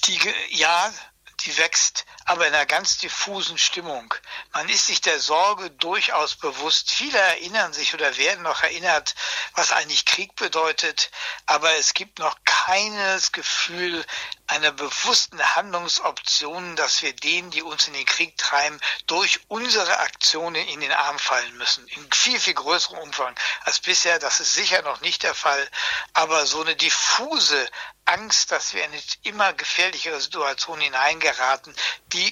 Ja, die wächst, aber in einer ganz diffusen Stimmung. Man ist sich der Sorge durchaus bewusst. Viele erinnern sich oder werden noch erinnert, was eigentlich Krieg bedeutet, aber es gibt noch keines Gefühl einer bewussten Handlungsoption, dass wir denen, die uns in den Krieg treiben, durch unsere Aktionen in den Arm fallen müssen. In viel, viel größerem Umfang als bisher. Das ist sicher noch nicht der Fall, aber so eine diffuse Angst, dass wir in eine immer gefährlichere Situation hineingeraten, die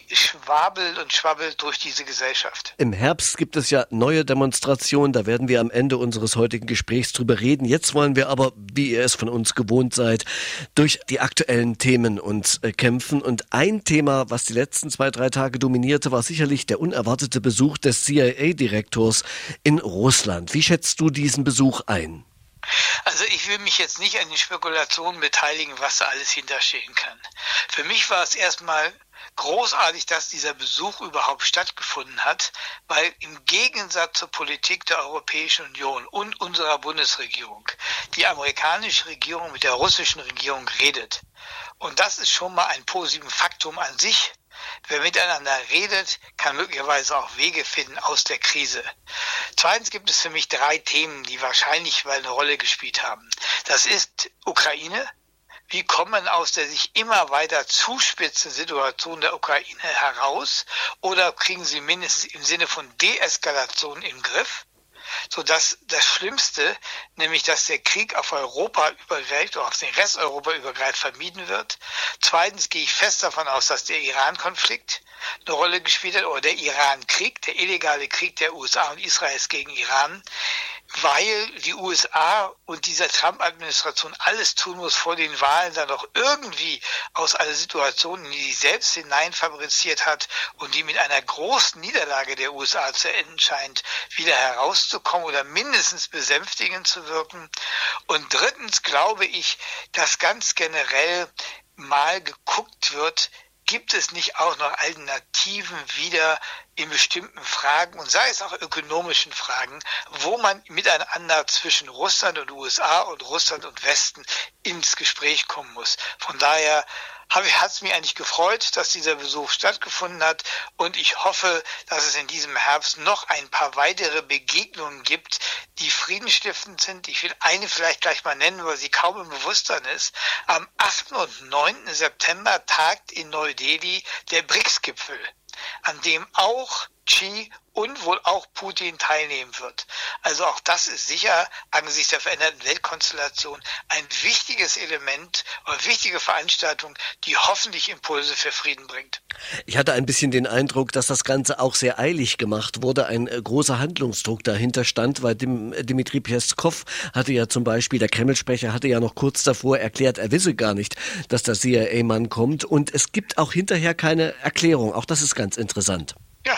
schwabbelt durch diese Gesellschaft. Im Herbst gibt es ja neue Demonstrationen, da werden wir am Ende unseres heutigen Gesprächs drüber reden. Jetzt wollen wir aber, wie ihr es von uns gewohnt seid, durch die aktuellen Themen uns kämpfen. Und ein Thema, was die letzten 2-3 Tage dominierte, war sicherlich der unerwartete Besuch des CIA-Direktors in Russland. Wie schätzt du diesen Besuch ein? Also ich will mich jetzt nicht an den Spekulationen beteiligen, was da alles hinterstehen kann. Für mich war es erstmal großartig, dass dieser Besuch überhaupt stattgefunden hat, weil im Gegensatz zur Politik der Europäischen Union und unserer Bundesregierung die amerikanische Regierung mit der russischen Regierung redet. Und das ist schon mal ein positives Faktum an sich. Wer miteinander redet, kann möglicherweise auch Wege finden aus der Krise. Zweitens gibt es für mich 3 Themen, die wahrscheinlich eine Rolle gespielt haben. Das ist Ukraine. Wie kommt man aus der sich immer weiter zuspitzenden Situation der Ukraine heraus? Oder kriegen sie mindestens im Sinne von Deeskalation im Griff? Sodass das Schlimmste, nämlich dass der Krieg auf Europa übergreift oder auf den Rest Europa übergreift, vermieden wird. Zweitens gehe ich fest davon aus, dass der Iran-Konflikt eine Rolle gespielt hat oder der Iran-Krieg, der illegale Krieg der USA und Israels gegen Iran, weil die USA und diese Trump-Administration alles tun muss, vor den Wahlen dann noch irgendwie aus einer Situation, in die sie selbst hineinfabriziert hat und die mit einer großen Niederlage der USA zu enden scheint, wieder herauszukommen oder mindestens besänftigend zu wirken. Und drittens glaube ich, dass ganz generell mal geguckt wird, gibt es nicht auch noch Alternativen wieder in bestimmten Fragen und sei es auch ökonomischen Fragen, wo man miteinander zwischen Russland und USA und Russland und Westen ins Gespräch kommen muss. Von daher hat es mich eigentlich gefreut, dass dieser Besuch stattgefunden hat und ich hoffe, dass es in diesem Herbst noch ein paar weitere Begegnungen gibt, die friedensstiftend sind. Ich will eine vielleicht gleich mal nennen, weil sie kaum im Bewusstsein ist. Am 8. und 9. September tagt in Neu-Delhi der BRICS-Gipfel, an dem auch Xi und wohl auch Putin teilnehmen wird. Also auch das ist sicher angesichts der veränderten Weltkonstellation ein wichtiges Element oder wichtige Veranstaltung, die hoffentlich Impulse für Frieden bringt. Ich hatte ein bisschen den Eindruck, dass das Ganze auch sehr eilig gemacht wurde, ein großer Handlungsdruck dahinter stand, weil Dmitri Peskov hatte ja zum Beispiel, der Kreml-Sprecher hatte ja noch kurz davor erklärt, er wisse gar nicht, dass der CIA-Mann kommt und es gibt auch hinterher keine Erklärung. Auch das ist ganz interessant. Ja.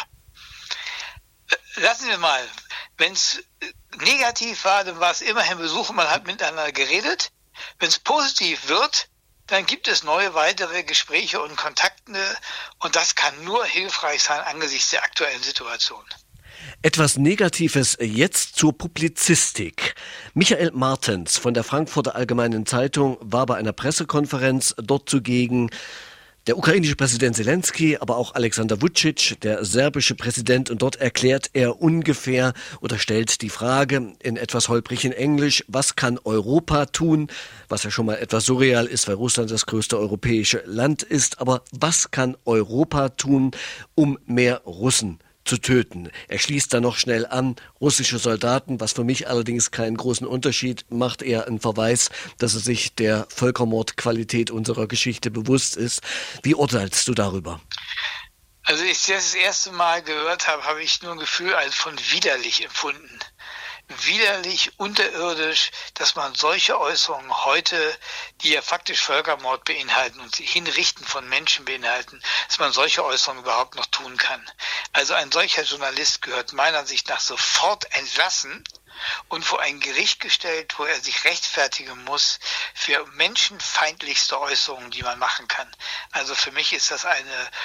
Lassen wir mal, wenn es negativ war, dann war es immerhin Besuch, man hat miteinander geredet. Wenn es positiv wird, dann gibt es neue weitere Gespräche und Kontakte und das kann nur hilfreich sein angesichts der aktuellen Situation. Etwas Negatives jetzt zur Publizistik. Michael Martens von der Frankfurter Allgemeinen Zeitung war bei einer Pressekonferenz dort zugegen. Der ukrainische Präsident Zelensky, aber auch Alexander Vučić, der serbische Präsident, und dort erklärt er ungefähr oder stellt die Frage in etwas holprigen Englisch, was kann Europa tun, was ja schon mal etwas surreal ist, weil Russland das größte europäische Land ist, aber was kann Europa tun, um mehr Russen zu töten? Er schließt dann noch schnell an, russische Soldaten, was für mich allerdings keinen großen Unterschied macht, eher ein Verweis, dass er sich der Völkermordqualität unserer Geschichte bewusst ist. Wie urteilst du darüber? Also als ich das erste Mal gehört habe, habe ich nur ein Gefühl von widerlich empfunden. Widerlich, unterirdisch, dass man solche Äußerungen heute, die ja faktisch Völkermord beinhalten und Hinrichten von Menschen beinhalten, dass man solche Äußerungen überhaupt noch tun kann. Also ein solcher Journalist gehört meiner Ansicht nach sofort entlassen und vor ein Gericht gestellt, wo er sich rechtfertigen muss für menschenfeindlichste Äußerungen, die man machen kann. Also für mich ist das eine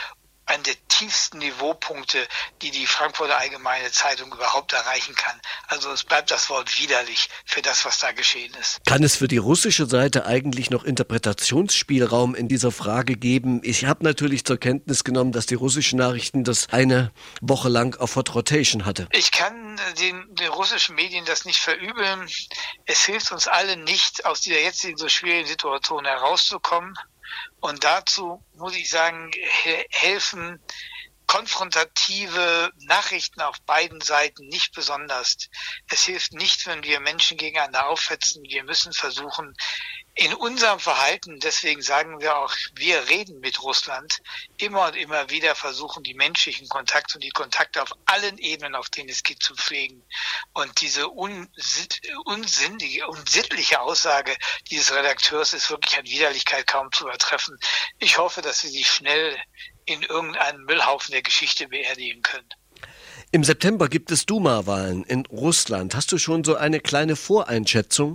einen der tiefsten Niveaupunkte, die die Frankfurter Allgemeine Zeitung überhaupt erreichen kann. Also es bleibt das Wort widerlich für das, was da geschehen ist. Kann es für die russische Seite eigentlich noch Interpretationsspielraum in dieser Frage geben? Ich habe natürlich zur Kenntnis genommen, dass die russischen Nachrichten das eine Woche lang auf Hot Rotation hatte. Ich kann den russischen Medien das nicht verübeln. Es hilft uns allen nicht, aus dieser jetzigen so schwierigen Situation herauszukommen. Und dazu, muss ich sagen, helfen konfrontative Nachrichten auf beiden Seiten nicht besonders. Es hilft nicht, wenn wir Menschen gegeneinander aufhetzen. Wir müssen versuchen, in unserem Verhalten, deswegen sagen wir auch, wir reden mit Russland, immer und immer wieder versuchen, die menschlichen Kontakte und die Kontakte auf allen Ebenen, auf denen es geht, zu pflegen. Und diese unsinnige, unsittliche Aussage dieses Redakteurs ist wirklich an Widerlichkeit kaum zu übertreffen. Ich hoffe, dass wir sie schnell in irgendeinen Müllhaufen der Geschichte beerdigen können. Im September gibt es Duma-Wahlen in Russland. Hast du schon so eine kleine Voreinschätzung?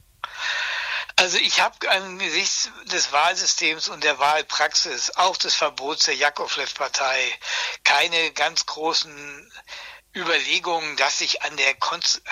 Also ich habe angesichts des Wahlsystems und der Wahlpraxis, auch des Verbots der Jakovlev-Partei, keine ganz großen Überlegungen, dass sich an der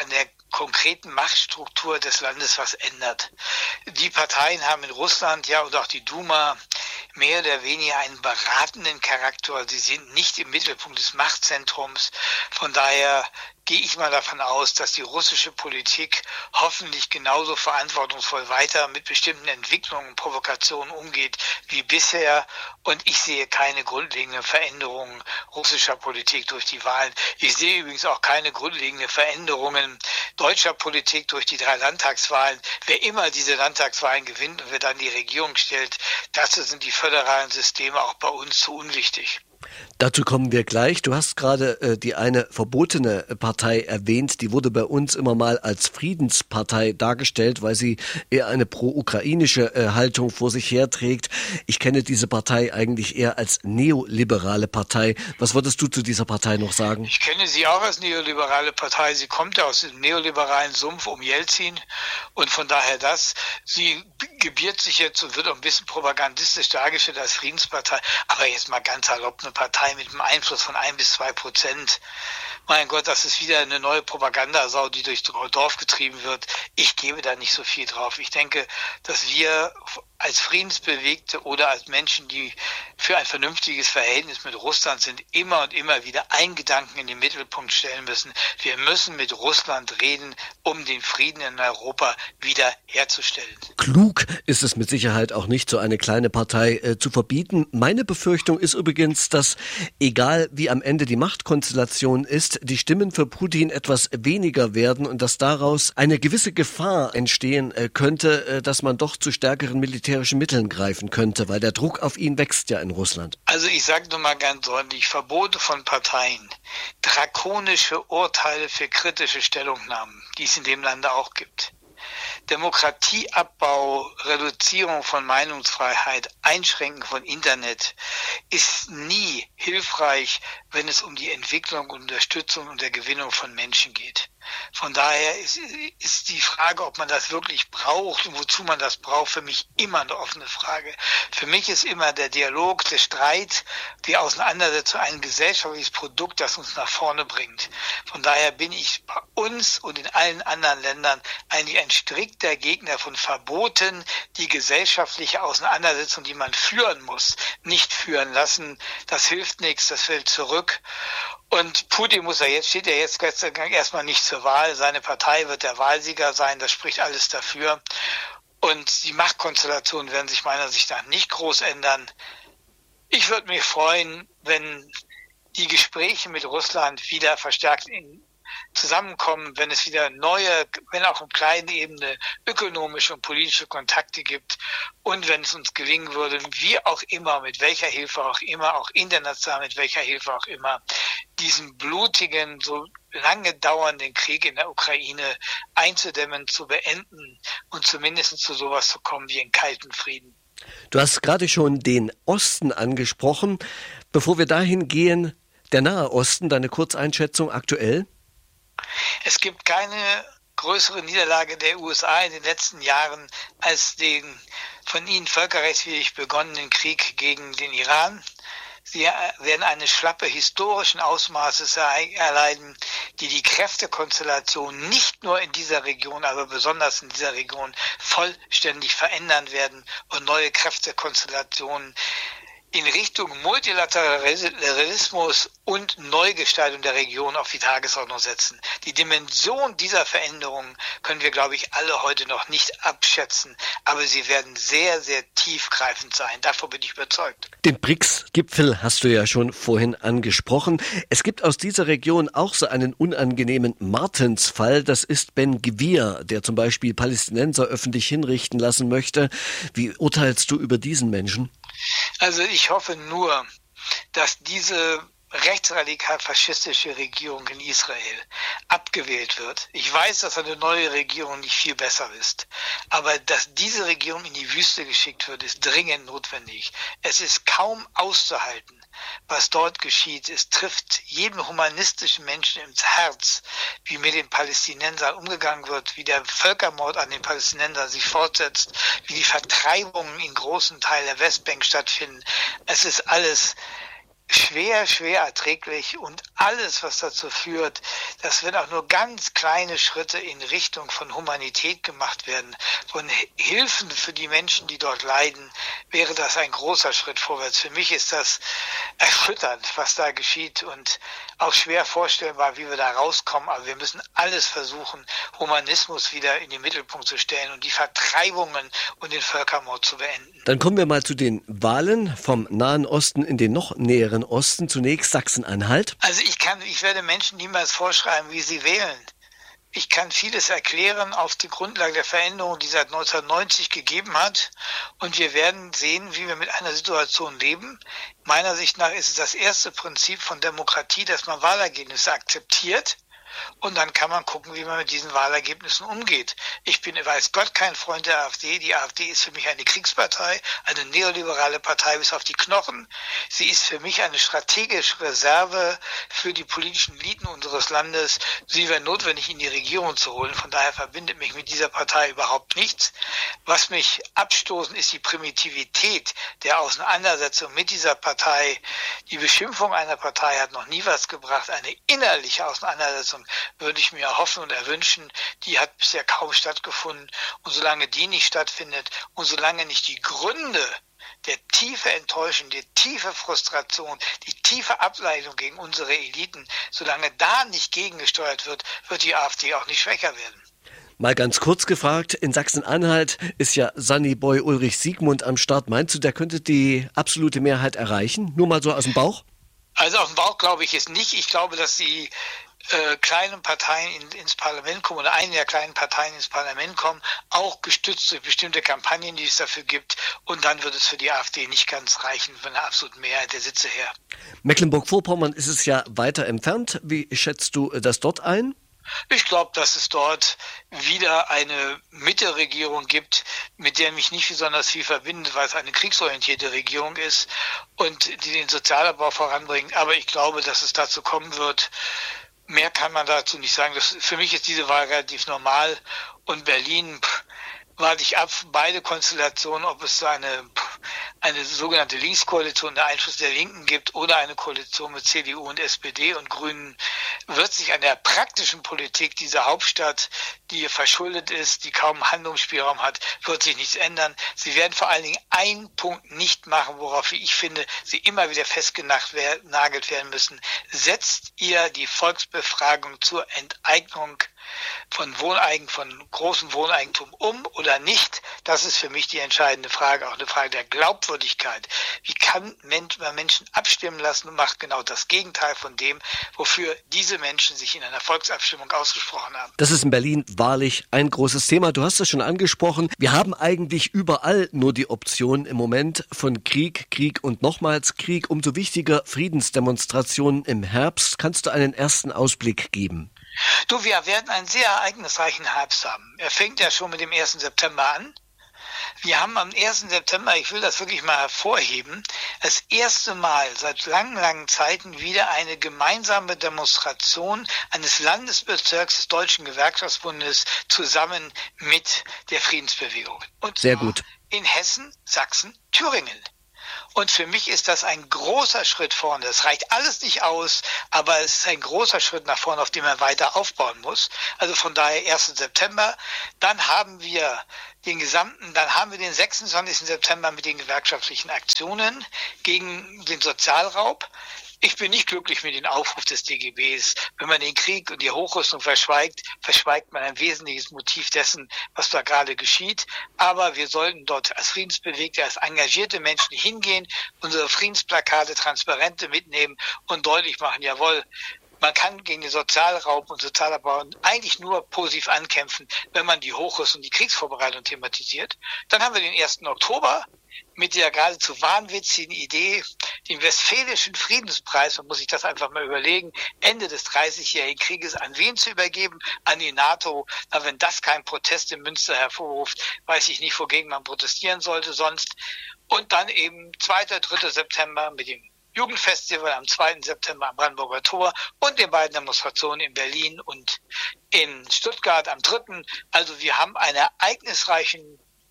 konkreten Machtstruktur des Landes was ändert. Die Parteien haben in Russland, ja, und auch die Duma, mehr oder weniger einen beratenden Charakter. Sie sind nicht im Mittelpunkt des Machtzentrums. Von daher gehe ich mal davon aus, dass die russische Politik hoffentlich genauso verantwortungsvoll weiter mit bestimmten Entwicklungen und Provokationen umgeht wie bisher. Und ich sehe keine grundlegende Veränderungen russischer Politik durch die Wahlen. Ich sehe übrigens auch keine grundlegende Veränderungen deutscher Politik durch die 3 Landtagswahlen. Wer immer diese Landtagswahlen gewinnt und wer dann die Regierung stellt, dazu sind die föderalen Systeme auch bei uns zu unwichtig. Dazu kommen wir gleich. Du hast gerade die eine verbotene Partei erwähnt. Die wurde bei uns immer mal als Friedenspartei dargestellt, weil sie eher eine pro-ukrainische Haltung vor sich herträgt. Ich kenne diese Partei eigentlich eher als neoliberale Partei. Was würdest du zu dieser Partei noch sagen? Ich kenne sie auch als neoliberale Partei. Sie kommt aus dem neoliberalen Sumpf um Jelzin und von daher sie gebiert sich jetzt und wird auch ein bisschen propagandistisch dargestellt als Friedenspartei. Aber jetzt mal ganz salopp, eine Partei mit einem Einfluss von 1-2%. Mein Gott, das ist wieder eine neue Propagandasau, die durchs Dorf getrieben wird. Ich gebe da nicht so viel drauf. Ich denke, dass wir als Friedensbewegte oder als Menschen, die für ein vernünftiges Verhältnis mit Russland sind, immer und immer wieder einen Gedanken in den Mittelpunkt stellen müssen. Wir müssen mit Russland reden, um den Frieden in Europa wieder herzustellen. Klug ist es mit Sicherheit auch nicht, so eine kleine Partei zu verbieten. Meine Befürchtung ist übrigens, dass egal wie am Ende die Machtkonstellation ist, die Stimmen für Putin etwas weniger werden und dass daraus eine gewisse Gefahr entstehen könnte, dass man doch zu stärkeren militärischen Mitteln greifen könnte, weil der Druck auf ihn wächst ja in Russland. Also ich sage nur mal ganz deutlich, Verbote von Parteien, drakonische Urteile für kritische Stellungnahmen, die es in dem Lande auch gibt. Demokratieabbau, Reduzierung von Meinungsfreiheit, Einschränken von Internet ist nie hilfreich, wenn es um die Entwicklung und Unterstützung und der Gewinnung von Menschen geht. Von daher ist die Frage, ob man das wirklich braucht und wozu man das braucht, für mich immer eine offene Frage. Für mich ist immer der Dialog, der Streit, die Auseinandersetzung ein gesellschaftliches Produkt, das uns nach vorne bringt. Von daher bin ich bei uns und in allen anderen Ländern eigentlich ein strikter Gegner von Verboten, die gesellschaftliche Auseinandersetzung, die man führen muss, nicht führen lassen. Das hilft nichts, das fällt zurück. Und Putin steht ja jetzt erstmal nicht zur Wahl. Seine Partei wird der Wahlsieger sein, das spricht alles dafür. Und die Machtkonstellationen werden sich meiner Sicht nach nicht groß ändern. Ich würde mich freuen, wenn die Gespräche mit Russland wieder verstärkt zusammenkommen, wenn es wieder neue, wenn auch auf kleiner Ebene, ökonomische und politische Kontakte gibt und wenn es uns gelingen würde, wie auch immer, mit welcher Hilfe auch immer, auch international mit welcher Hilfe auch immer, diesen blutigen, so lange dauernden Krieg in der Ukraine einzudämmen, zu beenden und zumindest zu sowas zu kommen wie einen kalten Frieden. Du hast gerade schon den Osten angesprochen. Bevor wir dahin gehen, der Nahe Osten, deine Kurzeinschätzung aktuell? Es gibt keine größere Niederlage der USA in den letzten Jahren als den von ihnen völkerrechtswidrig begonnenen Krieg gegen den Iran. Sie werden eine Schlappe historischen Ausmaßes erleiden, die die Kräftekonstellation nicht nur in dieser Region, aber besonders in dieser Region vollständig verändern werden und neue Kräftekonstellationen in Richtung Multilateralismus und Neugestaltung der Region auf die Tagesordnung setzen. Die Dimension dieser Veränderungen können wir, glaube ich, alle heute noch nicht abschätzen, aber sie werden sehr, sehr tiefgreifend sein. Davon bin ich überzeugt. Den BRICS-Gipfel hast du ja schon vorhin angesprochen. Es gibt aus dieser Region auch so einen unangenehmen Martensfall. Das ist Ben Gvir, der zum Beispiel Palästinenser öffentlich hinrichten lassen möchte. Wie urteilst du über diesen Menschen? Also ich hoffe nur, dass diese rechtsradikal-faschistische Regierung in Israel abgewählt wird. Ich weiß, dass eine neue Regierung nicht viel besser ist, aber dass diese Regierung in die Wüste geschickt wird, ist dringend notwendig. Es ist kaum auszuhalten, was dort geschieht. Es trifft jeden humanistischen Menschen ins Herz, wie mit den Palästinensern umgegangen wird, wie der Völkermord an den Palästinensern sich fortsetzt, wie die Vertreibungen in großen Teilen der Westbank stattfinden. Es ist alles schwer erträglich und alles, was dazu führt, dass wenn auch nur ganz kleine Schritte in Richtung von Humanität gemacht werden, von Hilfen für die Menschen, die dort leiden, wäre das ein großer Schritt vorwärts. Für mich ist das erschütternd, was da geschieht und auch schwer vorstellbar, wie wir da rauskommen. Aber wir müssen alles versuchen, Humanismus wieder in den Mittelpunkt zu stellen und die Vertreibungen und den Völkermord zu beenden. Dann kommen wir mal zu den Wahlen vom Nahen Osten in den noch näheren Osten. Zunächst Sachsen-Anhalt. Also ich werde Menschen niemals vorschreiben, wie sie wählen. Ich kann vieles erklären auf die Grundlage der Veränderung, die es seit 1990 gegeben hat. Und wir werden sehen, wie wir mit einer Situation leben. Meiner Sicht nach ist es das erste Prinzip von Demokratie, dass man Wahlergebnisse akzeptiert. Und dann kann man gucken, wie man mit diesen Wahlergebnissen umgeht. Ich bin, weiß Gott, kein Freund der AfD. Die AfD ist für mich eine Kriegspartei, eine neoliberale Partei bis auf die Knochen. Sie ist für mich eine strategische Reserve für die politischen Eliten unseres Landes. Sie wäre notwendig, in die Regierung zu holen. Von daher verbindet mich mit dieser Partei überhaupt nichts. Was mich abstoßen, ist die Primitivität der Auseinandersetzung mit dieser Partei. Die Beschimpfung einer Partei hat noch nie was gebracht. Eine innerliche Auseinandersetzung würde ich mir erhoffen und erwünschen, die hat bisher kaum stattgefunden. Und solange die nicht stattfindet und solange nicht die Gründe der tiefe Enttäuschung, die tiefe Frustration, die tiefe Ableitung gegen unsere Eliten, solange da nicht gegengesteuert wird, wird die AfD auch nicht schwächer werden. Mal ganz kurz gefragt, in Sachsen-Anhalt ist ja Sunnyboy Ulrich Siegmund am Start. Meinst du, der könnte die absolute Mehrheit erreichen? Nur mal so aus dem Bauch? Also aus dem Bauch glaube ich es nicht. Ich glaube, dass die kleinen Parteien ins Parlament kommen oder eine der kleinen Parteien ins Parlament kommen, auch gestützt durch bestimmte Kampagnen, die es dafür gibt. Und dann wird es für die AfD nicht ganz reichen von der absoluten Mehrheit der Sitze her. Mecklenburg-Vorpommern ist es ja weiter entfernt. Wie schätzt du das dort ein? Ich glaube, dass es dort wieder eine Mitte-Regierung gibt, mit der mich nicht besonders viel verbindet, weil es eine kriegsorientierte Regierung ist und die den Sozialabbau voranbringt. Aber ich glaube, dass es dazu kommen wird. Mehr kann man dazu nicht sagen. Für mich ist diese Wahl relativ normal. Und Berlin warte ich ab, beide Konstellationen, ob es so eine sogenannte Linkskoalition, der Einfluss der Linken gibt oder eine Koalition mit CDU und SPD und Grünen, wird sich an der praktischen Politik dieser Hauptstadt, die verschuldet ist, die kaum Handlungsspielraum hat, wird sich nichts ändern. Sie werden vor allen Dingen einen Punkt nicht machen, worauf ich finde, sie immer wieder festgenagelt werden müssen. Setzt ihr die Volksbefragung zur Enteignung von großem Wohneigentum um oder nicht? Das ist für mich die entscheidende Frage, auch eine Frage der Glaubwürdigkeit. Wie kann man Menschen abstimmen lassen und macht genau das Gegenteil von dem, wofür diese Menschen sich in einer Volksabstimmung ausgesprochen haben? Das ist in Berlin wahrlich ein großes Thema. Du hast es schon angesprochen. Wir haben eigentlich überall nur die Option im Moment von Krieg, Krieg und nochmals Krieg. Umso wichtiger Friedensdemonstrationen im Herbst. Kannst du einen ersten Ausblick geben? Du, wir werden einen sehr ereignisreichen Herbst haben. Er fängt ja schon mit dem 1. September an. Wir haben am 1. September, ich will das wirklich mal hervorheben, das erste Mal seit langen Zeiten wieder eine gemeinsame Demonstration eines Landesbezirks des Deutschen Gewerkschaftsbundes zusammen mit der Friedensbewegung. Und sehr gut. In Hessen, Sachsen, Thüringen. Und für mich ist das ein großer Schritt vorne. Das reicht alles nicht aus, aber es ist ein großer Schritt nach vorne, auf dem man weiter aufbauen muss. Also von daher 1. September. Dann haben wir den 26. September mit den gewerkschaftlichen Aktionen gegen den Sozialraub. Ich bin nicht glücklich mit dem Aufruf des DGBs. Wenn man den Krieg und die Hochrüstung verschweigt, verschweigt man ein wesentliches Motiv dessen, was da gerade geschieht. Aber wir sollten dort als Friedensbewegte, als engagierte Menschen hingehen, unsere Friedensplakate, Transparente mitnehmen und deutlich machen, jawohl, man kann gegen den Sozialraub und Sozialabbau eigentlich nur positiv ankämpfen, wenn man die Hochrüstung, die Kriegsvorbereitung thematisiert. Dann haben wir den 1. Oktober mit der geradezu wahnwitzigen Idee, den Westfälischen Friedenspreis, man muss sich das einfach mal überlegen, Ende des 30-jährigen Krieges an wen zu übergeben? An die NATO. Na, wenn das kein Protest in Münster hervorruft, weiß ich nicht, wogegen man protestieren sollte sonst. Und dann eben 2., 3. September mit dem Jugendfestival am 2. September am Brandenburger Tor und den beiden Demonstrationen in Berlin und in Stuttgart am 3. Also wir haben eine ereignisreiche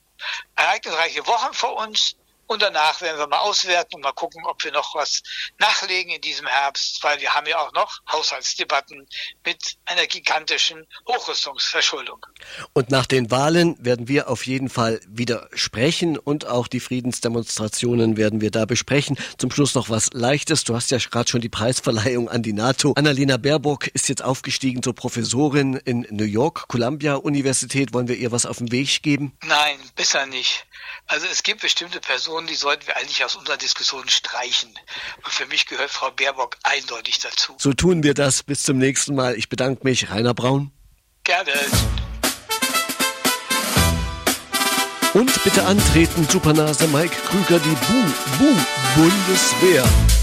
Wochen vor uns. Und danach werden wir mal auswerten und mal gucken, ob wir noch was nachlegen in diesem Herbst, weil wir haben ja auch noch Haushaltsdebatten mit einer gigantischen Hochrüstungsverschuldung. Und nach den Wahlen werden wir auf jeden Fall wieder sprechen und auch die Friedensdemonstrationen werden wir da besprechen. Zum Schluss noch was Leichtes. Du hast ja gerade schon die Preisverleihung an die NATO. Annalena Baerbock ist jetzt aufgestiegen zur Professorin in New York, Columbia Universität. Wollen wir ihr was auf den Weg geben? Nein, bisher nicht. Also es gibt bestimmte Personen, die sollten wir eigentlich aus unserer Diskussion streichen. Und für mich gehört Frau Baerbock eindeutig dazu. So tun wir das. Bis zum nächsten Mal. Ich bedanke mich. Rainer Braun. Gerne. Und bitte antreten, Supernase Mike Krüger, die Bundeswehr.